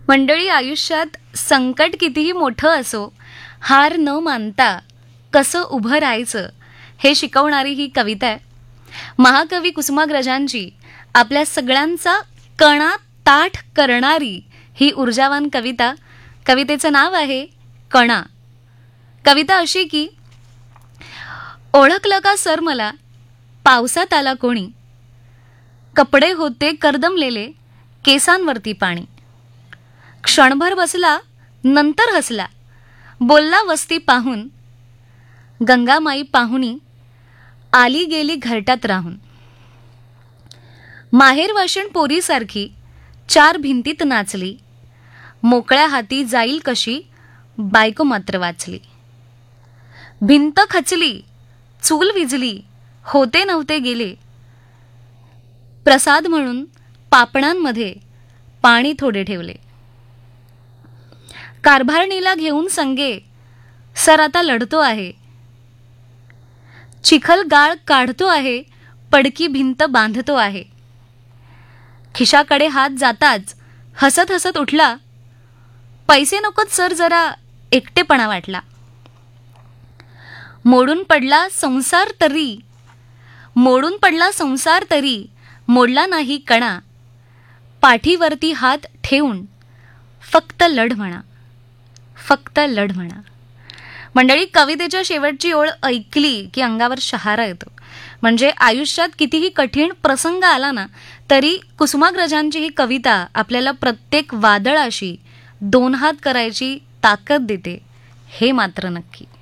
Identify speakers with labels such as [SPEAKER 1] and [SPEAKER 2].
[SPEAKER 1] मंडळी, आयुष्यात संकट कितीही मोठं असो, हार न मानता कसं उभं राहायचं हे शिकवणारी ही कविता आहे. महाकवी कुसुमाग्रजांची आपल्या सगळ्यांचा कणा ताठ करणारी ही ऊर्जावान कविता. कवितेचं नाव आहे कणा. कविता अशी की, ओळखलं का सर मला, पावसात आला कोणी, कपडे होते करदमलेले, केसांवरती पाणी, क्षणभर बसला नंतर हसला, बोलला वस्ती पाहून, गंगामाई पाहुणी आली गेली घरट्यात राहून, माहेर वाशिण पोरीसारखी चार भिंतीत नाचली, मोकळ्या हाती जाईल कशी बायको मात्र वाचली, भिंत खचली चूल विजली होते नव्हते गेले, प्रसाद म्हणून पापणांमध्ये पाणी थोडे ठेवले, कारभारणीला घेऊन संगे सर आता लढतो आहे, चिखल गाळ काढतो आहे, पडकी भिंत बांधतो आहे, खिशाकडे हात जाताच हसत हसत उठला, पैसे नकोत सर जरा एकटेपणा वाटला, मोडून पडला संसार तरी मोडला नाही कणा, पाठीवरती हात ठेवून फक्त लढ म्हणा, फक्त लढ म्हणा. मंडळी, कवितेच्या शेवटची ओळ ऐकली की अंगावर शहारा येतो. म्हणजे आयुष्यात कितीही कठीण प्रसंग आला ना, तरी कुसुमाग्रजांची ही कविता आपल्याला प्रत्येक वादळाशी दोन हात करायची ताकद देते, हे मात्र नक्की.